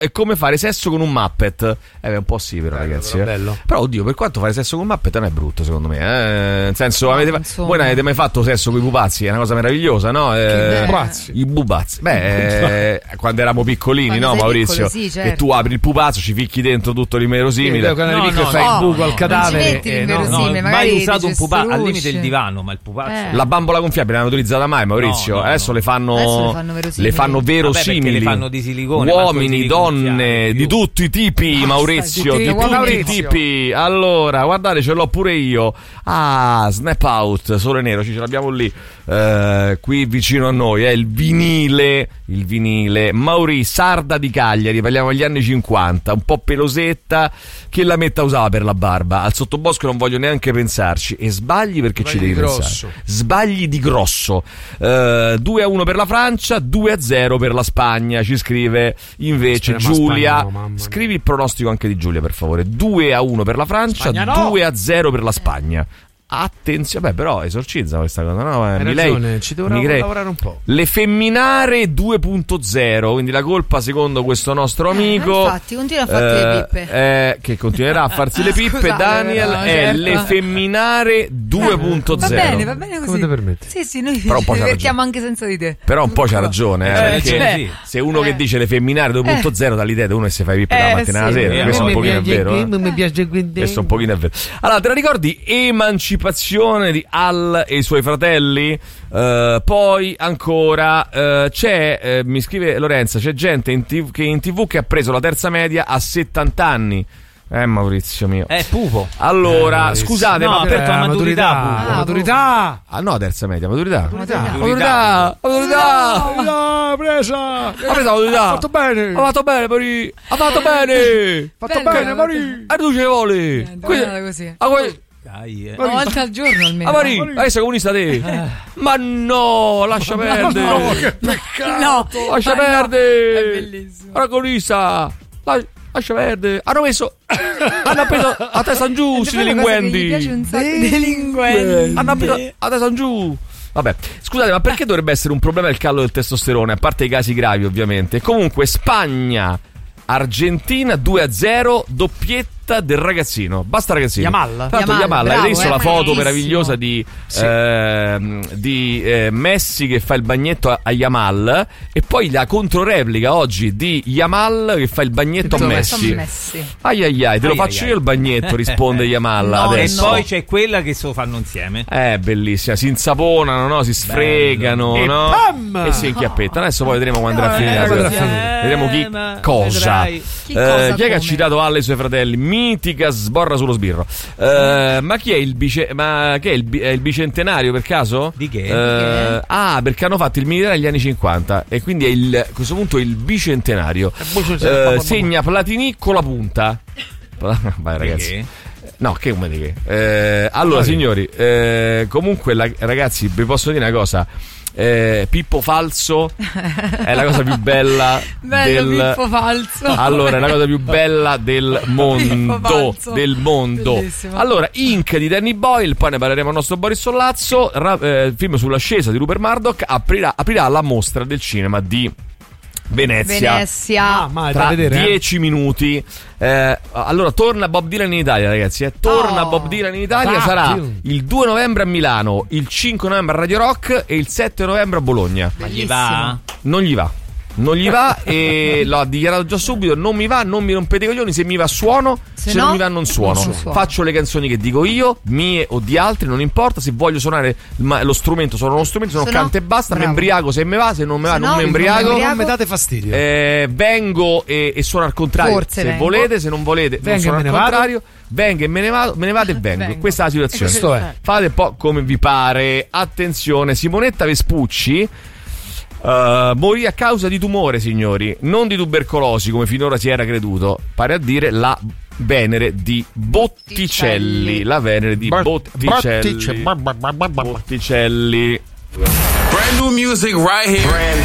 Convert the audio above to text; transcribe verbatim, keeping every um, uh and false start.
è come fare sesso con un Muppet. Eh, un po' sì, però, bello, ragazzi. Però, eh. però, oddio, per quanto fare sesso con un Muppet non è brutto, secondo me. Eh? Nel senso, no, avete, voi non avete mai fatto sesso con i pupazzi? È una cosa meravigliosa, no? Eh, I pupazzi. Beh, eh, quando eravamo piccolini, quando no, Maurizio? Piccolo, sì, certo. E tu apri il pupazzo, ci ficchi dentro tutto l'inverosimile. Sì, quando eri piccolo fai il buco al cadavere. Eh, no, no, mai usato un pupazzo, al limite il divano, ma il pupazzo. Eh. La bambola gonfiabile non l'hanno utilizzata mai, Maurizio. No, no, Adesso, no. Le fanno, Adesso le fanno verosimili. Le fanno verosimili. Vabbè, le fanno di silicone. Uomini, donne, di tutti i tipi, Basta, Maurizio. Di tutti Maurizio. i tipi. Allora, guardate, ce l'ho pure io. Ah, Snap Out, Sole Nero, ce l'abbiamo lì. Uh, qui vicino a noi è eh, il vinile. Il vinile. Mauri, sarda di Cagliari, parliamo degli anni cinquanta, un po' pelosetta, che la metta usava per la barba. Al sottobosco non voglio neanche pensarci. E sbagli perché sbagli ci devi pensare. Sbagli di grosso. Uh, due a uno per la Francia, due a zero per la Spagna, ci scrive invece Speriamo Giulia. Spagna, no, Scrivi il pronostico anche di Giulia, per favore. due a uno per la Francia, Spagna, no. due a zero per la Spagna. Attenzione, beh, però esorcizza questa cosa, no? Hai mi ragione, lei, ci dovrà lavorare un po'. Le femminare due punto zero, quindi la colpa secondo questo nostro amico. Eh, infatti, continua a farti eh, le pippe. Eh, che continuerà a farsi le pippe. Scusate, Daniel no, è certo. Le femminare due punto zero. Va bene, va bene così. Come ti permetti? Sì, sì, noi ci divertiamo anche senza di te. Però un po' c'ha ragione, eh, eh, perché cioè, se uno eh. che dice le femminare due punto zero eh. dà l'idea di uno che si fa i pippe eh, la mattina alla sì, sera. eh, Questo un pochino è vero. Non mi piace quindi. Questo un pochino è vero. Allora, te la ricordi Emancipazione di Al e i suoi fratelli? Uh, poi ancora uh, c'è, uh, mi scrive Lorenza, c'è gente in tiv- che in tv che ha preso la terza media a settanta anni. Eh Maurizio mio. È pupo. Allora, eh, scusate, no, ma per la maturità, maturità, ah, maturità. Ah no, terza media, maturità. Maturità. Maturità. Maturità. Maturità. Presa. Ha preso la maturità. Ha fatto bene. Ha fatto bene, Mari. Ha fatto bene. Ha fatto bene, Mari. E tu ce ne vuole. Quindi così. Ah, que- Dai, eh. Una volta al giorno almeno. Ah, Mari, adesso comunista te. Eh. Ma no, lascia perdere. No, che peccato. No, lascia ma perdere. No, è bellissimo. Ora comunista. La- lascia perdere. Hanno messo hanno appeso a testa in giù questi delinquenti. Mi piace un sacco di delinquenti. Hanno appeso a testa in giù. Vabbè, scusate, ma perché dovrebbe essere un problema il calo del testosterone? A parte i casi gravi, ovviamente. Comunque, Spagna, Argentina due a zero, doppietta del ragazzino. Basta ragazzino. Yamal. Tanto Yamal, avete visto eh, la foto bellissimo. meravigliosa di, sì. eh, di eh, Messi che fa il bagnetto a, a Yamal, e poi la controreplica oggi di Yamal che fa il bagnetto a Messi. Messi. Ai ai ai, te lo ai faccio ai io il bagnetto, risponde Yamal. No, adesso. E poi c'è quella che se lo fanno insieme. Eh, bellissima, si insaponano, no? Si sfregano, Bello. no? E pam! E si inchiappettano. Adesso poi vedremo quando andrà a Eh, finire. quando la andrà a serie. finire. Vedremo chi Eh, ma cosa. vedrai. Chi, Eh, cosa chi è che ha come? citato Alle e i suoi fratelli? Mitica sborra sullo sbirro. Eh, ma chi è il bice ma che è il, bi- è il bicentenario per caso? Di che? Eh, Di ah, perché hanno fatto il militare negli anni cinquanta e quindi è il, a questo punto il bicentenario. Eh, segna Platini con la punta. Vai ragazzi. Che? No, che come di che? Eh, allora, signori, eh, comunque, la, ragazzi, vi posso dire una cosa. Eh, Pippo Falso è la cosa più bella Bello, del Pippo Falso. allora è la cosa più bella del mondo Falso. del mondo. Bellissimo. Allora, Inc di Danny Boyle, poi ne parleremo al nostro Boris Sollazzo. Ra- eh, film sull'ascesa di Rupert Murdoch aprirà, aprirà la mostra del cinema di Venezia, Venezia. Ah, ma tra da vedere, dieci minuti. Eh, allora torna Bob Dylan in Italia, ragazzi. Eh. Torna Oh. Bob Dylan in Italia. Ah, sarà Dio. il due novembre a Milano, il cinque novembre a Radio Rock e il sette novembre a Bologna. Ma gli va? Non gli va. Non gli va e l'ho dichiarato già subito. Non mi va, non mi rompete i coglioni. Se mi va suono, se, Se non no, mi va non suono. non suono. Faccio le canzoni che dico io, mie o di altri, non importa. Se voglio suonare ma lo strumento, suono lo strumento. Se non Se no, canto e basta. Mi bravo. embriaco se mi va, se non mi va Se non no, mi non embriaco. mi Non mi date fastidio. Eh, vengo e, e suono al contrario. Forse se vengo. volete, se non volete, non Vengo suono e al me ne vado. contrario. Vengo e me ne vado, me ne vado e vengo. Vengo. Questa è la situazione. Questo è. Fate un po' come vi pare. Attenzione, Simonetta Vespucci Uh, morì a causa di tumore, signori, non di tubercolosi come finora si era creduto, pare a dire la Venere di Botticelli. La Venere di Botticelli. Botticelli. Brand new music right here.